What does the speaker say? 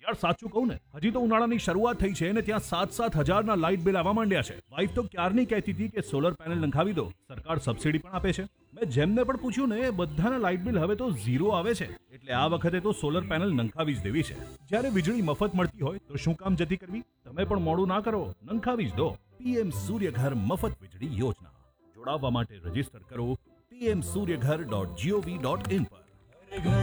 યાર સાચું કહું ને, હજી તો ઉનાળાની શરૂઆત થઈ છે ને ત્યાં 7,000 લાઇટ બિલ આવવા માંડ્યા છે. વાઈફ તો ક્યારની કહેતી હતી કે સોલર પેનલ નંખાવી દો, સરકાર સબસિડી પણ આપે છે. મેં જેમને પણ પૂછ્યું ને બધાના લાઇટ બિલ હવે તો ઝીરો આવે છે. એટલે આ વખતે તો સોલર પેનલ નંખાવી જ દેવી છે. જ્યારે વીજળી મફત મળતી હોય તો શું કામ જતી કરવી? તમે પણ મોડું ના કરો, નંખાવી જ દો. પીએમ સૂર્યઘર મફત વીજળી યોજના. જોડાવા માટે રજીસ્ટર કરો pmsuryaghar.gov.in પર.